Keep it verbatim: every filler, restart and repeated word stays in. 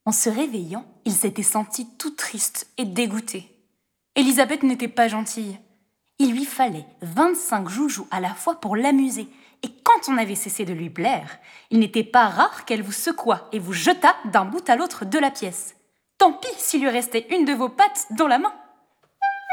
En se réveillant, il s'était senti tout triste et dégoûté. Élisabeth n'était pas gentille. Il lui fallait vingt-cinq joujoux à la fois pour l'amuser, et quand on avait cessé de lui plaire, il n'était pas rare qu'elle vous secouât et vous jetât d'un bout à l'autre de la pièce. Tant pis s'il lui restait une de vos pattes dans la main.